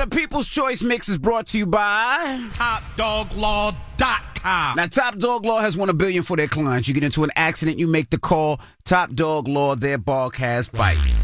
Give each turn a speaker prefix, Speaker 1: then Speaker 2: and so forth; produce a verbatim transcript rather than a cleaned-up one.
Speaker 1: People's Choice Mix is brought to you by
Speaker 2: Top Dog Law dot com.
Speaker 1: Now, Top Dog Law has won a billion for their clients. You get into an accident, you make the call. Top Dog Law, their bark has bite.